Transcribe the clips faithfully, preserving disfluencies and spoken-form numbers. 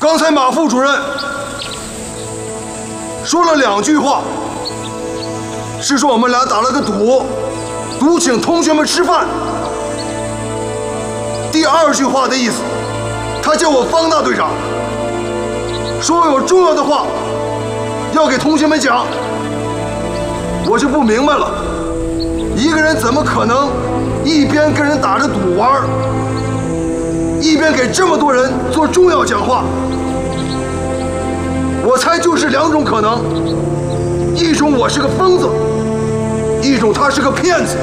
刚才马副主任说了两句话，是说我们俩打了个赌，赌请同学们吃饭。第二句话的意思，他叫我方大队长，说有重要的话要给同学们讲。我就不明白了，一个人怎么可能一边跟人打着赌玩，一边给这么多人做重要讲话？我猜就是两种可能，一种我是个疯子，一种他是个骗子。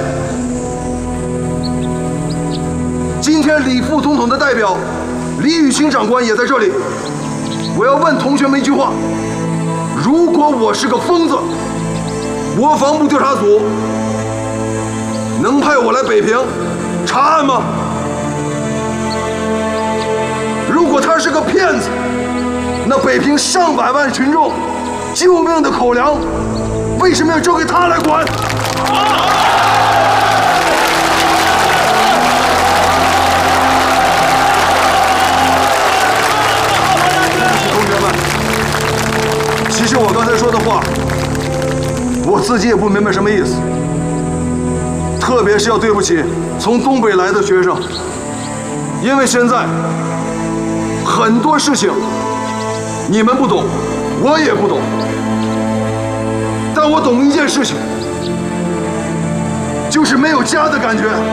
今天李副总统的代表李宇清长官也在这里，我要问同学们一句话：如果我是个疯子，国防部调查组能派我来北平查案吗？如果他是个骗子，那北平上百万群众救命的口粮，为什么要交给他来管？同学们，其实我刚才说的话，我自己也不明白什么意思，特别是要对不起从东北来的学生，因为现在很多事情你们不懂，我也不懂，但我懂一件事情，就是没有家的感觉。